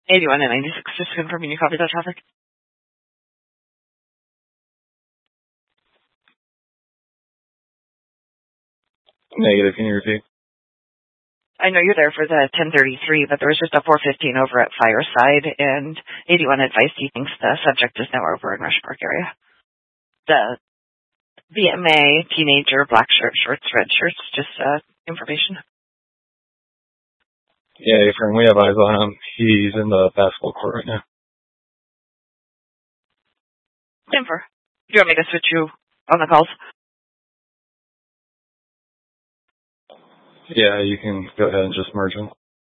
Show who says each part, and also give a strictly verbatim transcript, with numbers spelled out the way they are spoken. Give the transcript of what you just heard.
Speaker 1: eighty-one and ninety-six, just confirming you copy that traffic.
Speaker 2: Negative, can you repeat?
Speaker 1: I know you're there for the ten thirty-three, but there was just a four fifteen over at Fireside, and eighty-one advised he thinks the subject is now over in Rush Park area. The B M A, teenager, black shirt, shorts, red shirts, just uh, information.
Speaker 2: Yeah, friend, we have eyes on him. He's in the basketball court right now.
Speaker 1: Denver, do you want me to switch you on the calls?
Speaker 2: Yeah, you can go ahead and just merge them.